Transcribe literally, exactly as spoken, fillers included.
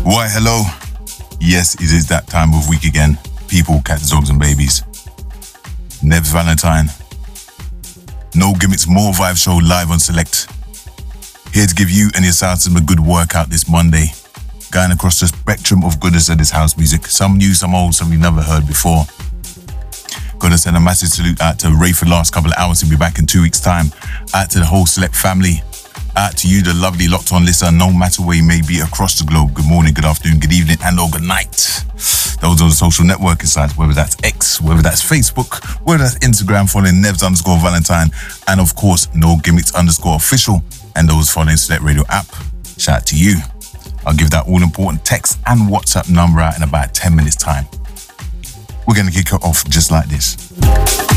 Why, hello. Yes, it is that time of week again. People, cats, dogs and babies. Nev's Valentine. No Gimmicks, More Vibe Show live on Select. Here to give you and your sound system a good workout this Monday. Going across the spectrum of goodness of this house music. Some new, some old, some you've never heard before. Gotta send a massive salute out to Ray for the last couple of hours. He'll be back in two weeks' time. Out to the whole Select family. Out to you, the lovely locked on listener, no matter where you may be across the globe. Good morning, good afternoon, good evening, and or good night. Those are the social networking sites, whether that's X, whether that's Facebook, whether that's Instagram, following Nevs underscore Valentine, and of course, No Gimmicks underscore official, and those following Select Radio app. Shout out to you. I'll give that all important text and WhatsApp number out in about ten minutes time. We're going to kick it off just like this.